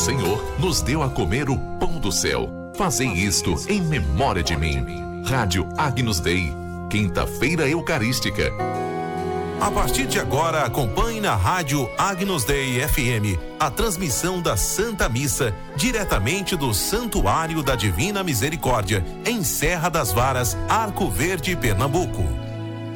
Senhor nos deu a comer o pão do céu. Fazei isto em memória de mim. Rádio Agnus Dei, quinta-feira eucarística. A partir de agora, acompanhe na Rádio Agnus Dei FM a transmissão da Santa Missa, diretamente do Santuário da Divina Misericórdia, em Serra das Varas, Arco Verde, Pernambuco.